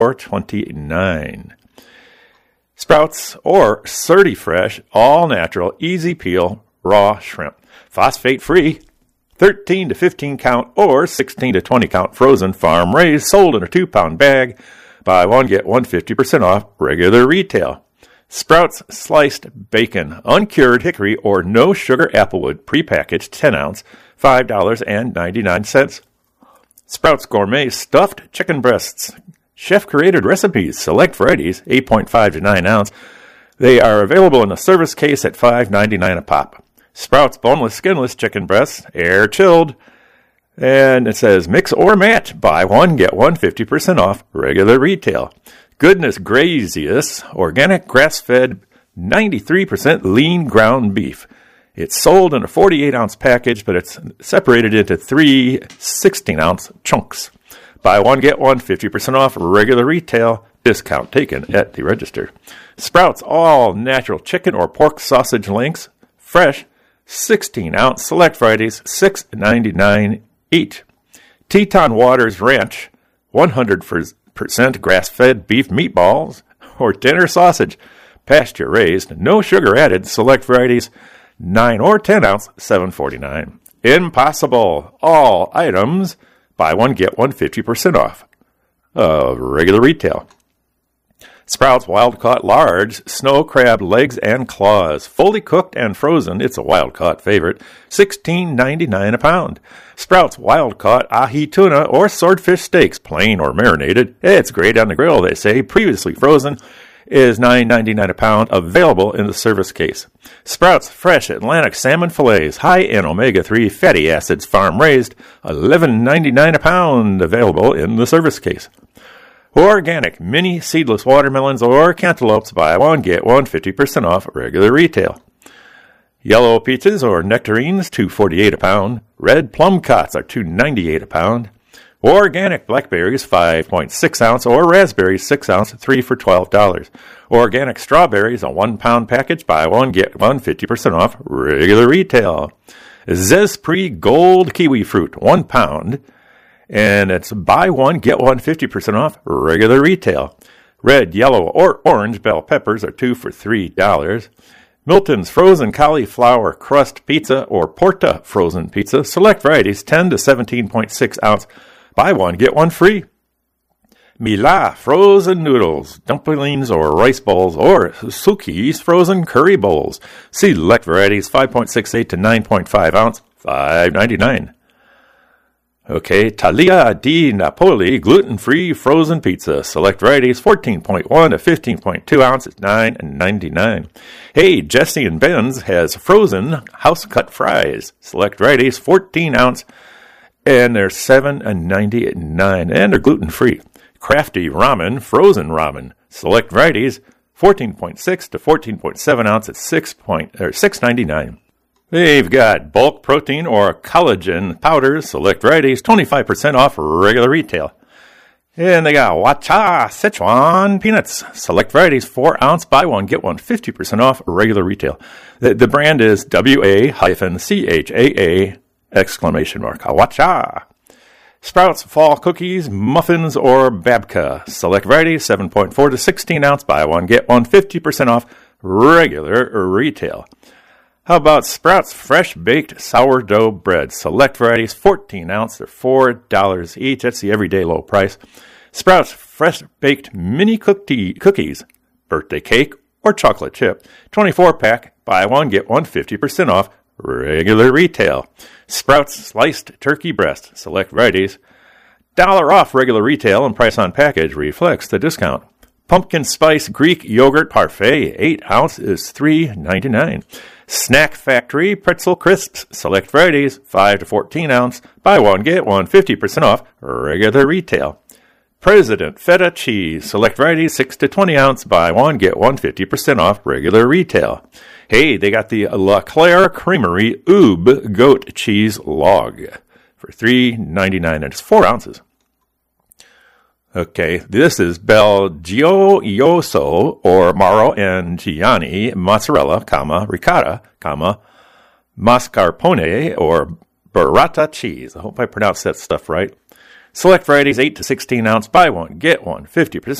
$4.29. Sprouts or Surdy Fresh, all natural, easy peel, raw shrimp. Phosphate free, 13 to 15 count or 16 to 20 count frozen, farm raised, sold in a 2-pound bag. Buy one, get one 50% off regular retail. Sprouts sliced bacon, uncured hickory or no sugar applewood, prepackaged 10 ounce, $5.99. Sprouts Gourmet stuffed chicken breasts, chef-created recipes, select varieties, 8.5 to 9 ounce. They are available in a service case at $5.99 a pop. Sprouts boneless, skinless chicken breasts, air chilled. And it says mix or match. Buy one, get one 50% off regular retail. Goodness Grazious, organic grass-fed 93% lean ground beef. It's sold in a 48-ounce package, but it's separated into 3 16-ounce chunks. Buy one, get one 50% off regular retail. Discount taken at the register. Sprouts all natural chicken or pork sausage links, fresh, 16-ounce select varieties, $6.99 each. Teton Waters Ranch, 100% grass-fed beef meatballs or dinner sausage, pasture-raised, no sugar added, select varieties, 9 or 10 ounce, $7.49. Impossible, all items, buy one, get one 50% off. Regular retail. Sprouts wild-caught large snow crab legs and claws, fully cooked and frozen. It's a wild-caught favorite, $16.99 a pound. Sprouts wild-caught ahi tuna or swordfish steaks, plain or marinated. It's great on the grill, they say. Previously frozen is $9.99 a pound, available in the service case. Sprouts fresh Atlantic salmon fillets, high in omega-3 fatty acids, farm-raised, $11.99 a pound, available in the service case. Organic mini seedless watermelons or cantaloupes, buy one, get one 50% off regular retail. Yellow peaches or nectarines, $2.48 a pound. Red plum cots are $2.98 a pound. Organic blackberries, 5.6 ounce, or raspberries, 6 ounce, 3 for $12. Organic strawberries, a 1-pound package, buy one, get one 50% off regular retail. Zespri Gold kiwi fruit, 1 pound. And it's buy one, get one 50% off regular retail. Red, yellow, or orange bell peppers are 2 for $3. Milton's frozen cauliflower crust pizza or Porta frozen pizza, select varieties, 10 to 17.6 ounce. Buy one, get one free. Mila frozen noodles, dumplings or rice bowls, or Suki's frozen curry bowls. Select varieties, 5.68 to 9.5 ounce, $5.99. Okay, Talia di Napoli gluten-free frozen pizza. Select varieties, 14.1 to 15.2 ounces, $9.99. Hey, Jesse and Ben's has frozen house-cut fries. Select varieties, 14 ounce, and they're $7.99, and they're gluten-free. Crafty ramen, frozen ramen. Select varieties, 14.6 to 14.7 ounces, $6.99. They've got bulk protein or collagen powders, select varieties, 25% off regular retail. And they got Wacha Sichuan peanuts, select varieties, 4 ounce, buy one, get one, 50% off regular retail. The brand is WA-CHAA exclamation mark. Wacha. Sprouts fall cookies, muffins, or babka, select varieties, 7.4 to 16 ounce, buy one, get one, 50% off regular retail. How about Sprouts fresh baked sourdough bread? Select varieties, 14 ounce, they're $4 each. That's the everyday low price. Sprouts fresh baked mini cookies, birthday cake or chocolate chip, 24 pack, buy one, get one, 50% off regular retail. Sprouts sliced turkey breast, select varieties, $1 off regular retail, and price on package reflects the discount. Pumpkin spice Greek yogurt parfait, 8 ounce is $3.99. Snack Factory pretzel crisps, select varieties, 5 to 14 ounce, buy one, get one, 50% off regular retail. President feta cheese, select varieties, 6 to 20 ounce, buy one, get one, 50% off regular retail. Hey, they got the La Claire Creamery Oob goat cheese log for $3.99, and it's 4 ounces. Okay, this is Belgioioso or Mauro and Gianni mozzarella, ricotta, mascarpone or burrata cheese. I hope I pronounced that stuff right. Select varieties 8 to 16 ounce, buy one, get one, 50%